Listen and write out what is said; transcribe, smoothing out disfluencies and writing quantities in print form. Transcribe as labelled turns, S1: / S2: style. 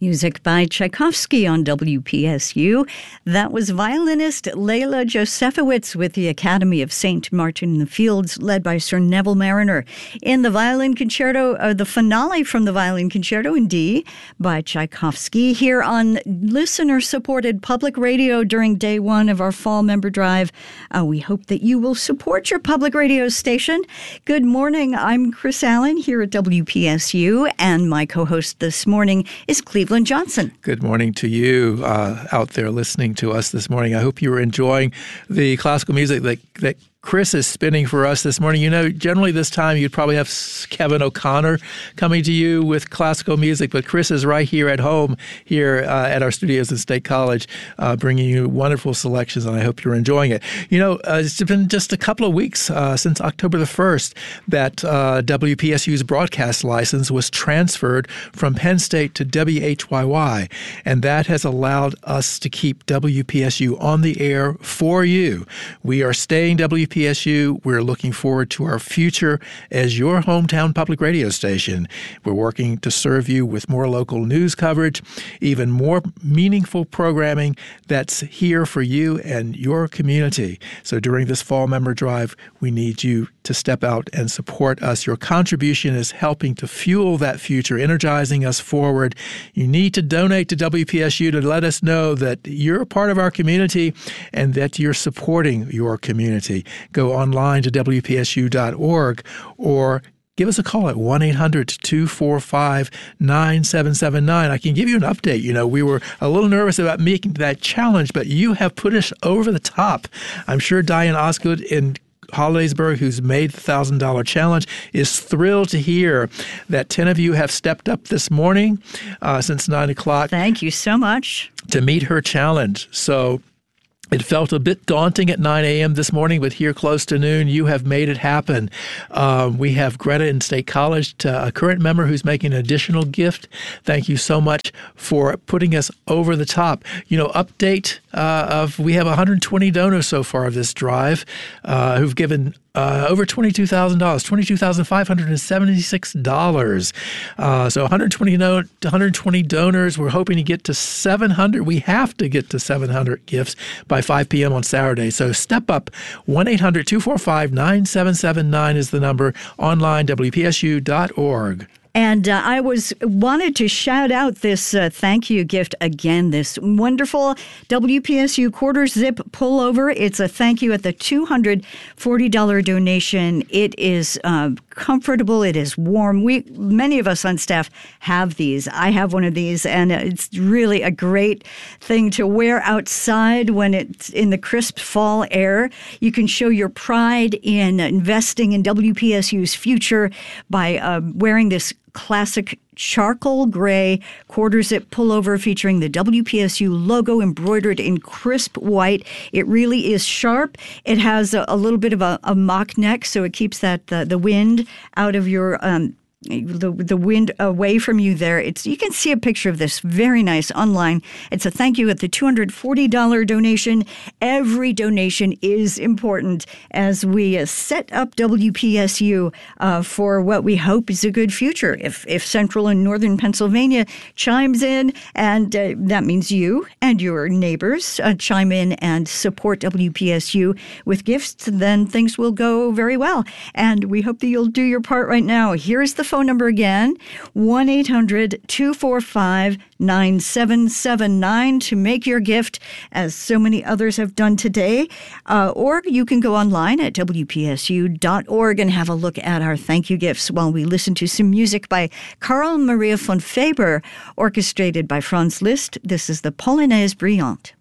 S1: Music by Tchaikovsky on WPSU. That was violinist Leila Josefowicz with the Academy of St. Martin in the Fields, led by Sir Neville Marriner. In the violin concerto, the finale from the violin concerto in D by Tchaikovsky, here on listener-supported public radio during day one of our fall member drive. We hope that you will support your public radio station. Good morning. I'm Chris Allen here at WPSU, and my co-host this morning is Cleveland Johnson.
S2: Good morning to you out there listening to us this morning. I hope you were enjoying the classical music that Chris is spinning for us this morning. You know, generally this time you'd probably have Kevin O'Connor coming to you with classical music, but Chris is right here at home here at our studios at State College, bringing you wonderful selections, and I hope you're enjoying it. You know, it's been just a couple of weeks since October the 1st that WPSU's broadcast license was transferred from Penn State to WHYY, and that has allowed us to keep WPSU on the air for you. We are staying WPSU. We're looking forward to our future as your hometown public radio station. We're working to serve you with more local news coverage, even more meaningful programming that's here for you and your community. So during this fall member drive, we need you to step out and support us. Your contribution is helping to fuel that future, energizing us forward. You need to donate to WPSU to let us know that you're a part of our community and that you're supporting your community. Go online to WPSU.org or give us a call at 1-800-245-9779. I can give you an update. You know, we were a little nervous about making that challenge, but you have put us over the top. I'm sure Diane Osgood in Hollidaysburg, who's made the $1,000 challenge, is thrilled to hear that 10 of you have stepped up this morning since 9 o'clock.
S1: Thank you so much.
S2: To meet her challenge. So it felt a bit daunting at 9 a.m. this morning, but here close to noon, you have made it happen. We have Greta in State College, a current member who's making an additional gift. Thank you so much for putting us over the top. You know, update we have 120 donors so far of this drive who've given over $22,000, $22,576. So 120 donors. We're hoping to get to 700. We have to get to 700 gifts by 5 p.m. on Saturday. So step up. 1-800-245-9779 is the number. Online, WPSU.org.
S1: And I wanted to shout out this thank you gift again, this wonderful WPSU quarter zip pullover. It's a thank you at the $240 donation. It is comfortable. It is warm. Many of us on staff have these. I have one of these, and it's really a great thing to wear outside when it's in the crisp fall air. You can show your pride in investing in WPSU's future by wearing this classic charcoal gray quarter zip pullover featuring the WPSU logo embroidered in crisp white. It really is sharp. It has a little bit of a mock neck, so it keeps the wind out of your the wind away from you there. You can see a picture of this very nice online. It's a thank you at the $240 donation. Every donation is important as we set up WPSU for what we hope is a good future. If Central and Northern Pennsylvania chimes in, and that means you and your neighbors chime in and support WPSU with gifts, then things will go very well. And we hope that you'll do your part right now. Here's the phone number again, 1-800-245-9779 to make your gift, as so many others have done today. Or you can go online at WPSU.org and have a look at our thank you gifts while we listen to some music by Carl Maria von Faber, orchestrated by Franz Liszt. This is the Polonaise Brillante.